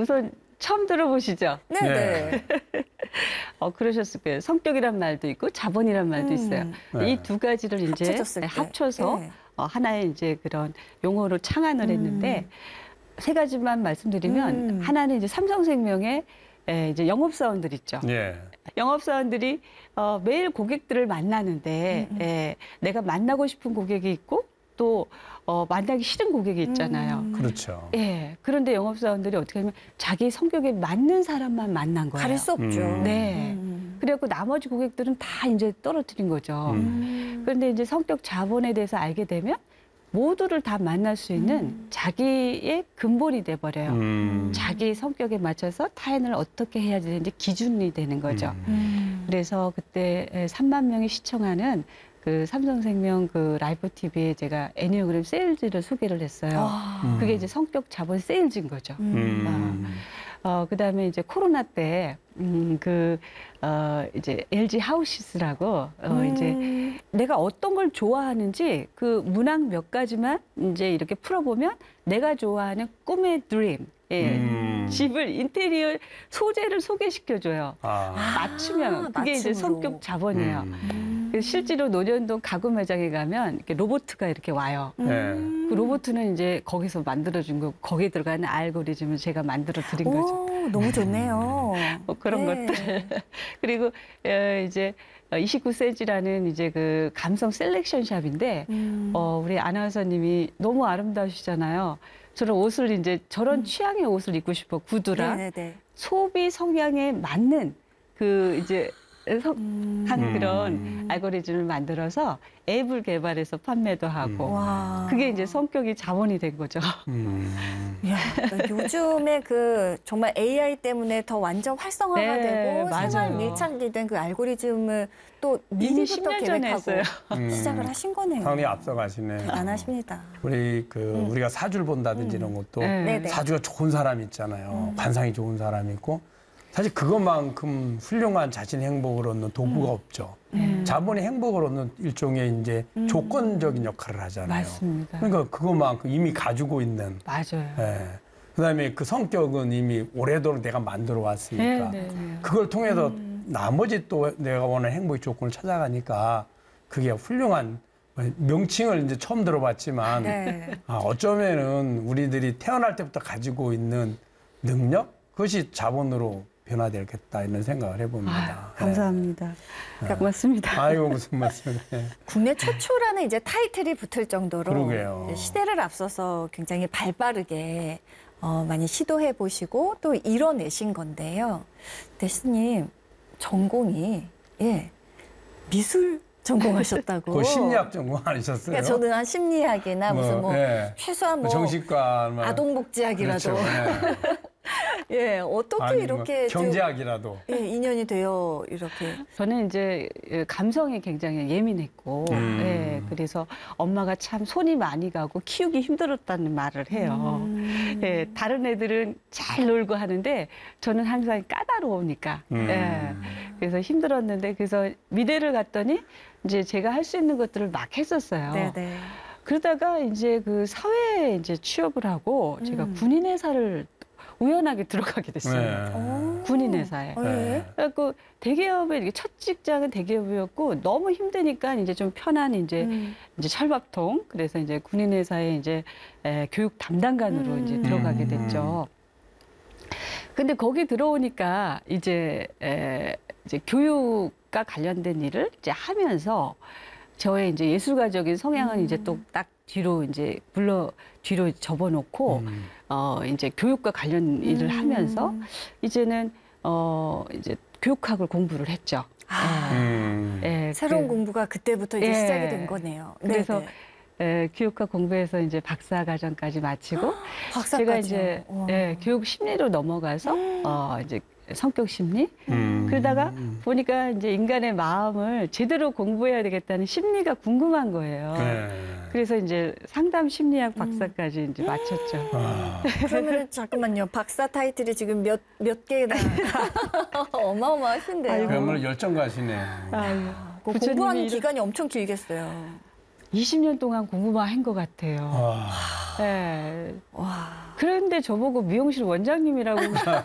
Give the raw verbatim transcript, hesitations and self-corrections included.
우선 처음 들어보시죠? 네네. 어, 그러셨을 거예요. 성격이란 말도 있고 자본이란 말도 음. 있어요. 네. 이 두 가지를 이제 합쳐졌을 때. 합쳐서 네. 어, 하나의 이제 그런 용어로 창안을 음. 했는데 세 가지만 말씀드리면 음. 하나는 이제 삼성생명의 에, 이제 영업사원들 있죠. 예. 영업사원들이 어, 매일 고객들을 만나는데 음, 음. 에, 내가 만나고 싶은 고객이 있고 또 어, 만나기 싫은 고객이 있잖아요. 음. 그렇죠. 예. 그런데 영업사원들이 어떻게 하면 자기 성격에 맞는 사람만 만난 거예요. 가릴 수 없죠. 음. 네. 음. 그래갖고 나머지 고객들은 다 이제 떨어뜨린 거죠. 음. 음. 그런데 이제 성격 자본에 대해서 알게 되면 모두를 다 만날 수 있는 음. 자기의 근본이 돼버려요. 음. 자기 성격에 맞춰서 타인을 어떻게 해야 되는지 기준이 되는 거죠. 음. 음. 그래서 그때 삼만 명이 시청하는 그 삼성생명 그 라이브 티비에 제가 애니어그램 세일즈를 소개를 했어요. 아. 음. 그게 이제 성격 자본 세일즈인 거죠. 음. 어, 그 다음에 이제 코로나 때, 음, 그, 어, 이제 엘지 하우시스라고, 어, 음. 이제 내가 어떤 걸 좋아하는지 그 문항 몇 가지만 이제 이렇게 풀어보면 내가 좋아하는 꿈의 드림, 예. 음. 집을, 인테리어 소재를 소개시켜줘요. 아. 맞추면. 그게 이제 맞춤으로. 성격 자본이에요. 음. 그래서 실제로 노년동 가구 매장에 가면 이렇게 로봇가 이렇게 와요. 음. 그 로봇은 이제 거기서 만들어준 거, 거기에 들어가는 알고리즘을 제가 만들어 드린 거죠. 오, 너무 좋네요. 뭐 그런 네. 것들. 그리고 어, 이제 이십구 세지라는 이제 그 감성 셀렉션 샵인데 음. 어, 우리 아나운서님이 너무 아름다우시잖아요. 저런 옷을 이제 저런 음. 취향의 옷을 입고 싶어 구두랑 네네네. 소비 성향에 맞는 그 이제 성- 음. 한 음. 그런 알고리즘을 만들어서 앱을 개발해서 판매도 하고 음. 와. 그게 이제 성격이 자본이 된 거죠. 음. 야, 그러니까 요즘에 그 정말 에이아이 때문에 더 완전 활성화가 네, 되고 맞아요. 생활 밀착이 된 그 알고리즘을 또 이미 십 미리부터 년 전에 계획하고 했어요. 음. 시작을 하신 거네요. 상당히 앞서가시네. 대단하십니다. 우리 그 음. 우리가 사주를 본다든지 음. 이런 것도 네. 네네. 사주가 좋은 사람 있잖아요. 음. 관상이 좋은 사람이 있고 사실 그것만큼 훌륭한 자신의 행복을 얻는 도구가 없죠. 음. 자본의 행복을 얻는 일종의 이제 음. 조건적인 역할을 하잖아요. 맞습니다. 그러니까 그것만큼 이미 가지고 있는. 맞아요. 예. 그다음에 그 성격은 이미 오래도록 내가 만들어 왔으니까 네, 네, 네. 그걸 통해서 음. 나머지 또 내가 원하는 행복의 조건을 찾아가니까 그게 훌륭한 명칭을 이제 처음 들어봤지만 네. 아, 어쩌면은 우리들이 태어날 때부터 가지고 있는 능력 그것이 자본으로 변화되겠다 이런 생각을 해봅니다. 아, 감사합니다. 네. 고맙습니다. 아이고 무슨 말씀. 네. 국내 최초라는 이제 타이틀이 붙을 정도로 그러게요. 시대를 앞서서 굉장히 발빠르게 어, 많이 시도해 보시고 또 이뤄내신 건데요. 대스님 전공이 예 미술 전공하셨다고. 그 심리학 전공 아니셨어요? 그러니까 저는 한 심리학이나 무슨 뭐 예. 최소한 뭐 정신과 뭐. 아동복지학이라도 그렇죠. 예. 예 어떻게 아니, 뭐 이렇게 좀, 경제학이라도. 예, 인연이 되어 이렇게 저는 이제 감성이 굉장히 예민했고, 음. 예, 그래서 엄마가 참 손이 많이 가고 키우기 힘들었다는 말을 해요. 음. 예, 다른 애들은 잘 놀고 하는데 저는 항상 까다로우니까. 음. 예, 그래서 힘들었는데 그래서 미대를 갔더니 이제 제가 할 수 있는 것들을 막 했었어요. 네네. 그러다가 이제 그 사회에 이제 취업을 하고 제가 음. 군인회사를 우연하게 들어가게 됐어요. 네. 오. 군인회사에. 어, 예. 그래갖고 대기업에 이렇게 첫 직장은 대기업이었고 너무 힘드니까 이제 좀 편한 이제 음. 이제 철밥통 그래서 이제 군인회사에 이제 에, 교육 담당관으로 음. 이제 들어가게 음. 됐죠. 근데 거기 들어오니까 이제 에, 이제 교육과 관련된 일을 이제 하면서 저의 이제 예술가적인 성향은 음. 이제 또 딱 뒤로 이제 물러 뒤로 접어놓고 음. 어 이제 교육과 관련 일을 음. 하면서 이제는 어 이제 교육학을 공부를 했죠. 아. 음. 예, 새로운 그- 공부가 그때부터 이제 예. 시작이 된 거네요. 그래서 네네. 예, 교육학 공부해서 이제 박사 과정까지 마치고 박사까지요. 제가 이제 와. 예, 교육 심리로 넘어가서 어 이제 성격 심리 음. 그러다가 보니까 이제 인간의 마음을 제대로 공부해야 되겠다는 심리가 궁금한 거예요. 네. 그래서 이제 상담 심리학 박사까지 이제 마쳤죠. 아. 그러면은 잠깐만요. 박사 타이틀이 지금 몇 몇 개나 어마어마하신데요. 그야말로 열정가시네. 아유, 그 부처님이 공부하는 이런- 기간이 엄청 길겠어요. 이십 년 동안 공부만 한 것 같아요. 아. 예. 와. 그런데 저보고 미용실 원장님이라고